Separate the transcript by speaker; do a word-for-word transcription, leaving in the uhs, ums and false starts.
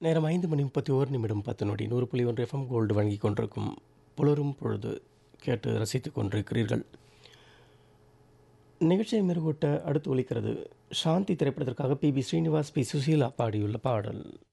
Speaker 1: நேரம் ஐந்து மணி முப்பத்தி ஓரு நிமிடம் பத்து நொடி நூறு புள்ளி ஒன்று எஃப்எம் கோல்டு வழங்கி கொண்டிருக்கும் புலரும் பொழுது கேட்டு ரசித்துக் கொண்டிருக்கிறீர்கள். நிகழ்ச்சியை மெருகூட்ட அடுத்து ஒலிக்கிறது சாந்தி திரைப்படத்திற்காக B B Srinivas B Susheela பாடியுள்ள பாடல்.